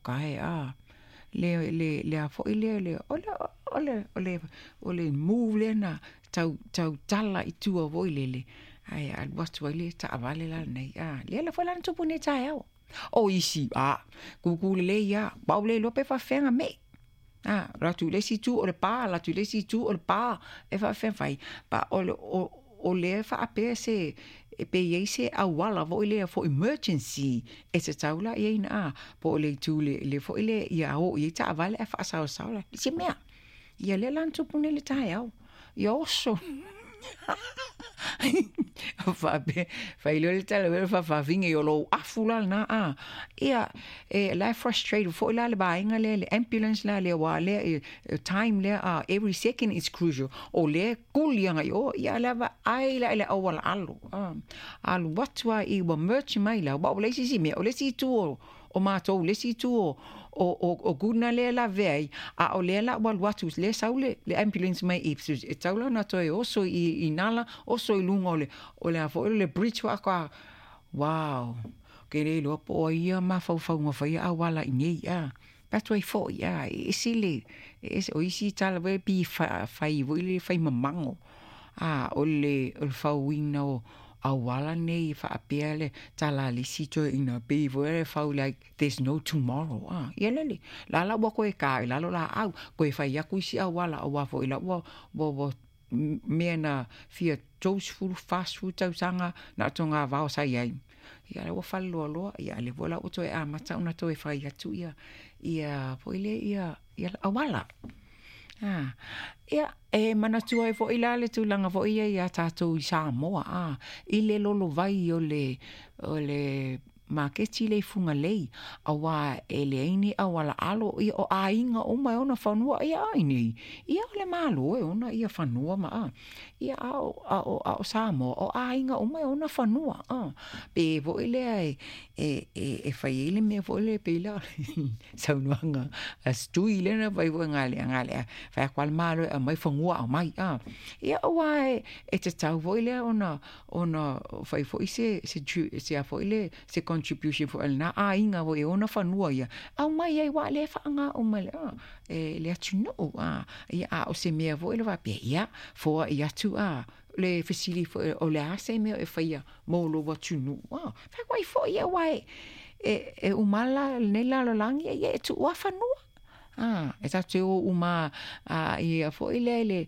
kai le a fo le ole move le na tau tala I tua voi le ai al watu le ta avale la nei le fo la tupu ne tai au o isi kuku le ya ba le lo pe fa fenga me la tu le si tu o le pa la tu le si tu o le pa e fa fen fai pa o le fa ape se e pe ye se awala vo le for emergency e se taula ye na po le tu le fo le ya o ye ta avale e fa sa la si me ya le lan tupu ne le tai au yo so fa ilo le tala fa vinga yo lo afula na ia la frustrated for la ba inga le ambulance la le wa le time le every second is crucial o le kulianga yo ia la ba ai la awal alu watwa I wa merch mai la ba le si me o le si tu o mato le si tu o guna le la vei o le la wal watu le saule le ambulance mai ipsus e taula na toi oso I nala oso I lunga o le afo le bridge wa kwa wow ke le lo po ia ma fau nga fai wala I that's why for e sile o isi tala we bi fai fai mamango o le fau ina o awala nei fa apiele tala li sito ina be vore fa like there's no tomorrow yelele la wa ko e ka la la au ko e fa ya ku si awala wa fo ila wo me na fia toast food fast food tau sanga na tonga va sa yai ya le wo fa lo ya le vola o to e mata una to e fa ya tu ia fo ile ia awala ia mana tua e fo ila le tūlanga fo ia tātou I Samoa ile lolo vai o le maketi le funga lei awa ele ini awala alo I o ainga o mai ona whanua ia aini ia le malo ona ia whanua ma ia o Samoa o ainga o mai ona whanua pe vo ile e whai ele me vo ile pe ila saunuanga stui le na vai vo ngale whai kwal malo a mai whanua o mai ia oa e te tau vo ile ona whai vo ise se a vo ile se contribution for na inga wo e ona whanua ia au mai ai wa le whaanga o mai le atu no ia o se mea vo ele wa pe ia fo ia tu le fasili fo o le ase me e whaia mo lo wa tu no fa kwai fo ia wa e umala ne la lo langi ia e tu wa whanua e ta te o uma ia fo ile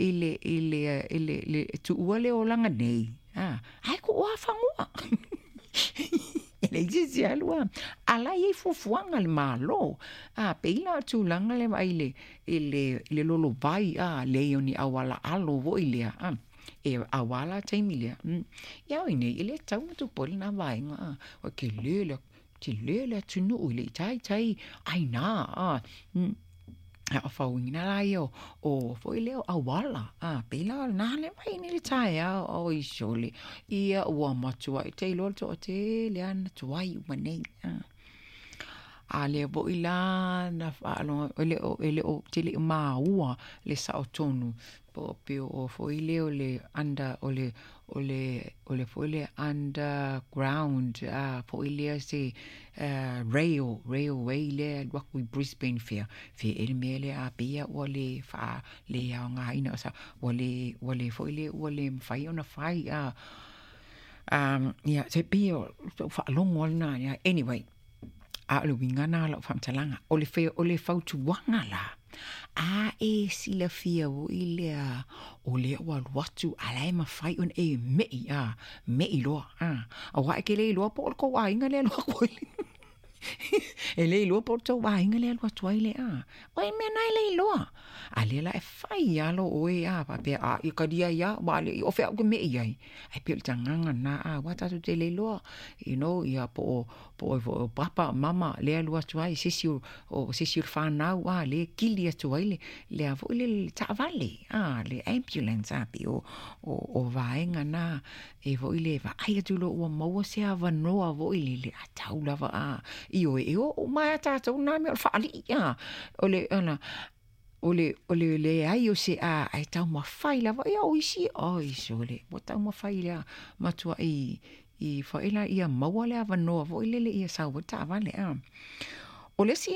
tu wale o langa nei ai ko wa whanua ele existe alua ala ye fufuanga le malo peila tu langa le vai le lolo vai le oni awala alo vo ile e awala taimile ya ine ile tau tu pol na vai nga o ke le tu no ile tai ai na a fawina la yo o foi leo awala pela na le mai ni tai o isole ia o matua te lo to te le an tuai mane ale bo ila na falo ele o tele maua le sa otonu po pe o foi leo le anda ole foi le underground foi le se railway le wa ku Brisbane fair ele mele a pia ole fa le nga ina sa ole foi le ole fai ona fai ya se pio fa longo na ya anyway lo wingana la famtalanga ole fautu wanga la e sila fia o ile ole watu ala ma fai on e mei lo wa ke le lo por ko wa inga le lo ko ele lo por to wa inga le lo to ile oi me nai le lo ale la fai ya lo o pa pe I ka dia ya ba le o fe ko me ai pe tanga na wa ta tu te le lo ya po papa mama le lo to ai se fa na wa le kili to ile le avo le ta vale le ambulance pe o va inga na e vo ile va ai tu lo o mo se ava no avo ile le ataula va io o ma ta to na me fa ali ole ana ole ai o se ai tau ma fai lava ia o isi le mo tau ma fai la matua I fa ela ia maua le ava no vo ile ia sa ta vale ole si